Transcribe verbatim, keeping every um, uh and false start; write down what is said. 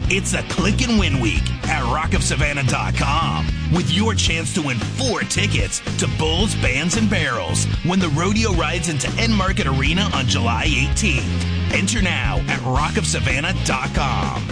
It's a click and win week at rock of savannah dot com with your chance to win four tickets to Bulls, Bands, and Barrels when the rodeo rides into Enmarket Arena on July eighteenth. Enter now at rock of savannah dot com.